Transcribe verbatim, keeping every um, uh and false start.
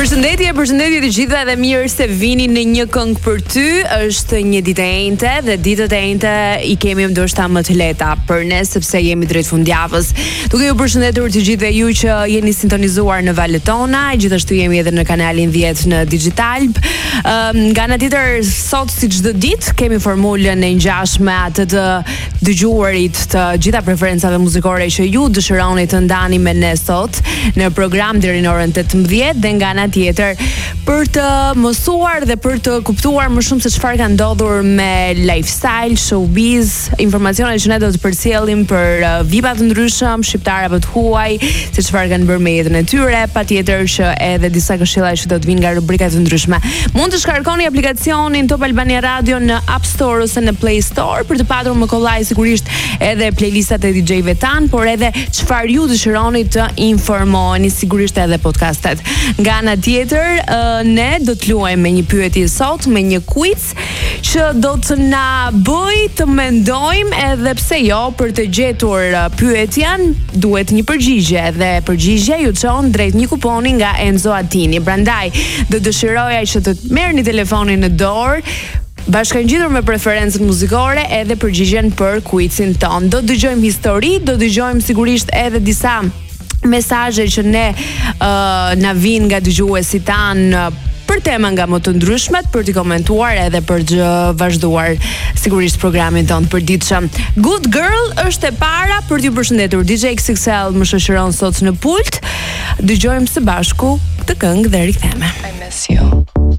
Përshëndetje, përshëndetje të gjitha dhe mirë se vini në një këngë për ty. Është një ditë e enjte dhe ditët e enjte i kemi ndoshta më të lehta për ne sepse jemi drejt fundjavës. Duke ju përshëndetur të gjithëve ju që jeni sintonizuar në valët tona, gjithashtu jemi edhe në kanalin dhjetë në Digital. Um, nga ana tjetër, sot si çdo ditë kemi formulën e ngjashme atë të dëgjuarit të gjitha preferencave muzikore që ju dëshironi të ndani me ne sot në program deri në orën tetëmbëdhjetë dhe nga ana tjetër për të mësuar dhe për të kuptuar më shumë se çfarë ka ndodhur me lifestyle, showbiz, informacionet që ne do të përcjellim për uh, vipa të ndryshëm, shqiptar apo të huaj, se çfarë kanë bërë me jetën e tyre, patjetër që edhe disa këshilla që do të vinë nga rubrika të ndryshme. Mund të shkarkoni aplikacionin Top Albania Radio në App Store ose në Play Store për të patur më kollaj sigurisht edhe playlistat e D J-ve tan, por edhe çfarë ju dëshironi të informoheni, sigurisht edhe podcastet. Nga ana tjetër, ne do të luajmë me një pyetje sot, me një quiz që do të na bëj të mendojmë edhe pse jo për të gjetur pyetjen duhet një përgjigje dhe përgjigjja ju çon drejt një kuponi nga Enzo Attini. Prandaj do dëshiroja që të merrni telefonin në dorë, bashkangjitur me preferencën muzikore edhe përgjigjen për quizin ton. Do dëgjojmë histori, do dëgjojmë sigurisht edhe disa mesazhe që ne uh, na vinë nga dëgjuesit tan uh, për tema nga më të ndryshmet, për t'i komentuar edhe për të vazhduar sigurisht programin ton për ditëshëm. Good Girl është e para për t'ju përshëndetur. D J X X L më shoqëron sot në pult. Dëgjojmë së bashku këtë këngë dhe rikthehemi. I miss you.